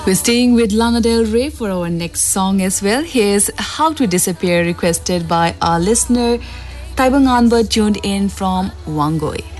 We're staying with Lana Del Rey for our next song as well. Here's How to Disappear, requested by our listener Taibang Anbar, tuned in from Wangoi.